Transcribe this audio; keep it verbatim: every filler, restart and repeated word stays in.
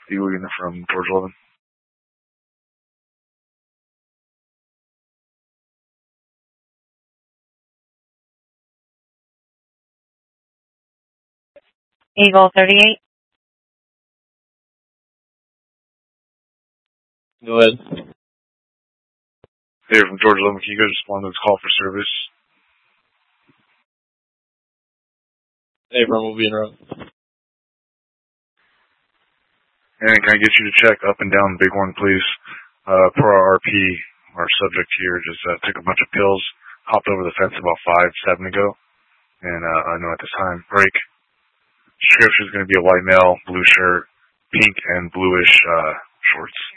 Eagle unit from George eleven. Eagle thirty-eight. Go ahead. Hey, from George eleven, can you guys respond to this call for service? Hey, Ron, we'll be in route. And can I get you to check up and down Bighorn, please? Uh, per our R P, our subject here just uh, took a bunch of pills, hopped over the fence about five, seven ago, and uh, I know at this time, break. Description is going to be a white male, blue shirt, pink and bluish uh, shorts.